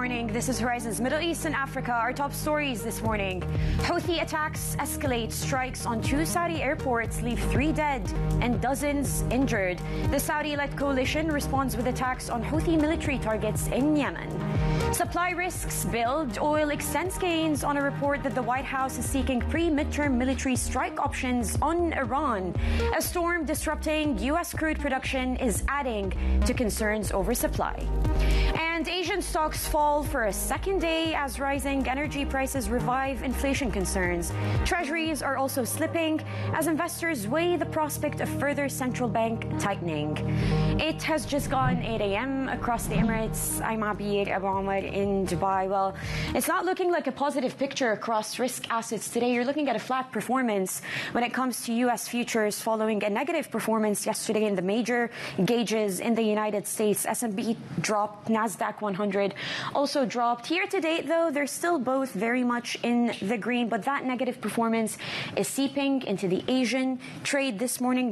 morning. This is Horizon's Middle East and Africa. Our top stories this morning. Houthi attacks escalate. Strikes on 2 Saudi airports leave 3 dead and dozens injured. The Saudi-led coalition responds with attacks on Houthi military targets in Yemen. Supply risks build. Oil extends gains on a report that the White House is seeking pre-midterm military strike options on Iran. A storm disrupting U.S. crude production is adding to concerns over supply. And Asian stocks fall for a second day as rising energy prices revive inflation concerns. Treasuries are also slipping as investors weigh the prospect of further central bank tightening. It has just gone 8 a.m. across the Emirates. I'm Abir Abu Omar in Dubai. Well, it's not looking like a positive picture across risk assets today. You're looking at a flat performance when it comes to U.S. futures following a negative performance yesterday in the major gauges in the United States. S&P dropped, NASDAQ 100 also dropped. Year to date, though, they're still both very much in the green, but that negative performance is seeping into the Asian trade this morning.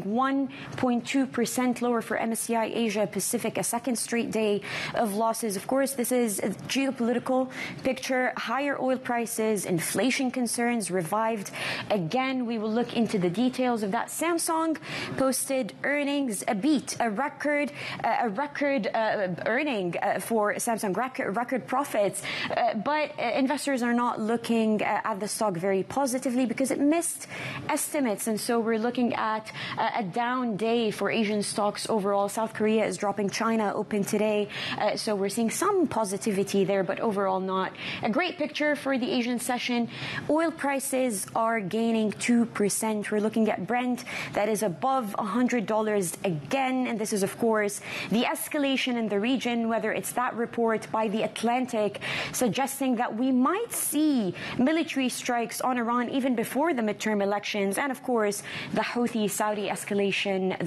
1.2% lower for MSCI Asia Pacific, a second straight day of losses. Of course, this is a geopolitical picture. Higher oil prices, inflation concerns revived. Again, we will look into the details of that. Samsung posted earnings, a beat, a record earning for Samsung, record profits. But investors are not looking at the stock very positively because it missed estimates. And so we're looking at a down day for Asian stocks overall. South Korea is dropping. China open today. So we're seeing some positivity there, but overall not a great picture for the Asian session. Oil prices are gaining 2%. We're looking at Brent that is above $100 again. And this is, of course, the escalation in the region, whether it's that report by The Atlantic suggesting that we might see military strikes on Iran even before the midterm elections. And, of course, the Houthi Saudi escalation